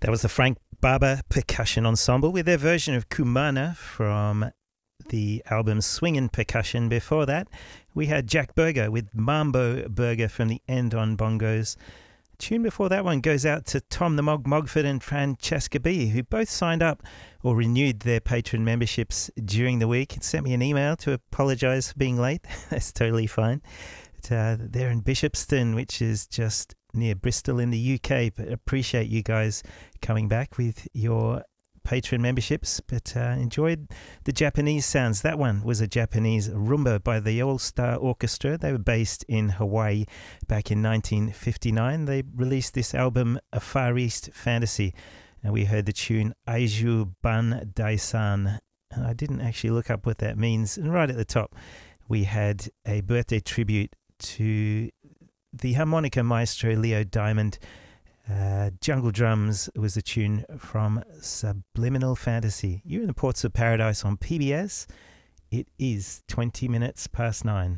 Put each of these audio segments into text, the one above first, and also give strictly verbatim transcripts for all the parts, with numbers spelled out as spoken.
That was the Frank Barber Percussion Ensemble with their version of Kumana from the album Swingin' Percussion. Before that, we had Jack Berger with Mambo Burger from the End on Bongos. Tune before that one goes out to Tom the Mog Mogford and Francesca B, who both signed up or renewed their patron memberships during the week and sent me an email to apologise for being late. That's totally fine. But, uh, they're in Bishopston, which is just near Bristol in the U K, but appreciate you guys coming back with your patron memberships. But uh, enjoyed the Japanese sounds. That one was a Japanese rumba by the All Star Orchestra. They were based in Hawaii back in nineteen fifty-nine. They released this album, A Far East Fantasy, and we heard the tune Aiju Ban Daisan. And I didn't actually look up what that means. And right at the top, we had a birthday tribute to the harmonica maestro Leo Diamond. Uh, Jungle Drums was a tune from Subliminal Fantasy. You're in the Ports of Paradise on P B S. It is twenty minutes past nine.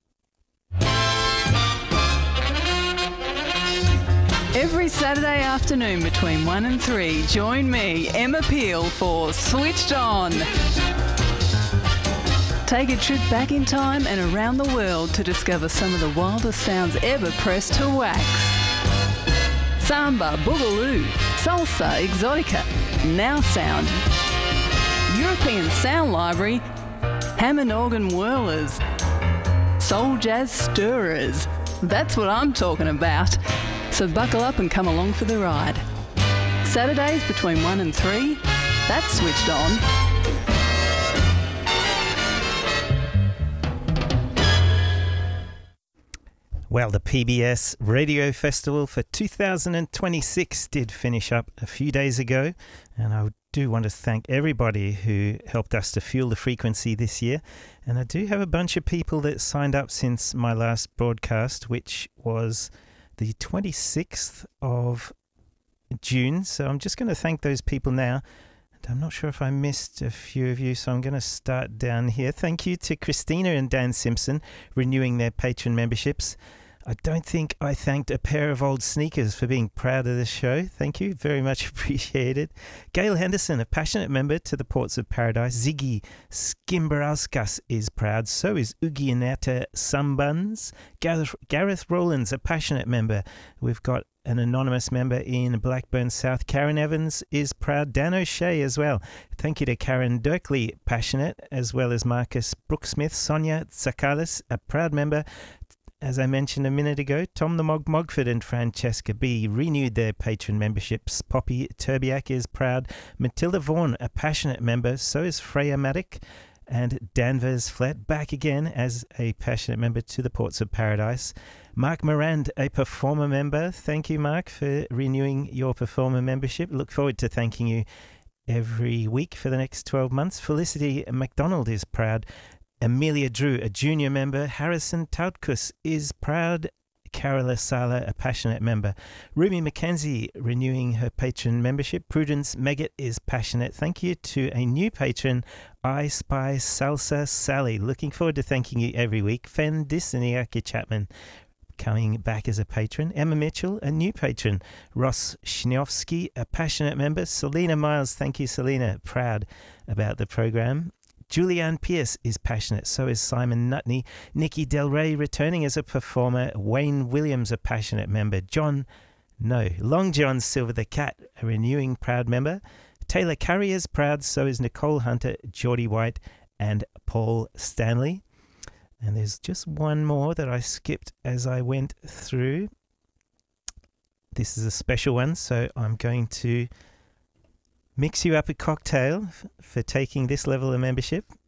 Every Saturday afternoon between one and three, join me, Emma Peel, for Switched On. Take a trip back in time and around the world to discover some of the wildest sounds ever pressed to wax. Samba, Boogaloo, Salsa, Exotica, Now Sound, European Sound Library, Hammond Organ Whirlers, Soul Jazz Stirrers. That's what I'm talking about. So buckle up and come along for the ride. Saturdays between one and three, that's Switched On. Well, the P B S Radio Festival for two thousand twenty-six did finish up a few days ago, and I do want to thank everybody who helped us to fuel the frequency this year. And I do have a bunch of people that signed up since my last broadcast, which was the twenty-sixth of June. So I'm just going to thank those people now. And I'm not sure if I missed a few of you, so I'm going to start down here. Thank you to Christina and Dan Simpson renewing their patron memberships. I don't think I thanked a pair of old sneakers for being proud of this show. Thank you. Very much appreciated. Gail Henderson, a passionate member to the Ports of Paradise. Ziggy Skimbarauskas is proud. So is Ugianata Sambuns. Gareth, Gareth Rowlands, a passionate member. We've got an anonymous member in Blackburn South. Karen Evans is proud. Dan O'Shea as well. Thank you to Karen Dirkley, passionate, as well as Marcus Brooksmith. Sonia Tsakalis, a proud member. As I mentioned a minute ago, Tom the Mog Mogford and Francesca B renewed their patron memberships. Poppy Turbiak is proud. Matilda Vaughan, a passionate member. So is Freya Maddock. And Danvers Flat back again as a passionate member to the Ports of Paradise. Mark Morand, a performer member. Thank you, Mark, for renewing your performer membership. Look forward to thanking you every week for the next twelve months. Felicity MacDonald is proud. Amelia Drew, a junior member. Harrison Tautkus is proud. Carola Sala, a passionate member. Ruby Mackenzie renewing her patron membership. Prudence Meggett is passionate. Thank you to a new patron, I Spy Salsa Sally. Looking forward to thanking you every week. Fen Disiniaki Chapman coming back as a patron. Emma Mitchell, a new patron. Ross Schniowski, a passionate member. Selena Miles, thank you, Selena. Proud about the program. Julianne Pierce is passionate, so is Simon Nutney. Nikki Del Rey returning as a performer. Wayne Williams, a passionate member. John, no, Long John Silver the Cat, a renewing proud member. Taylor Curry is proud, so is Nicole Hunter, Geordie White, and Paul Stanley. And there's just one more that I skipped as I went through. This is a special one, so I'm going to mix you up a cocktail f- for taking this level of membership.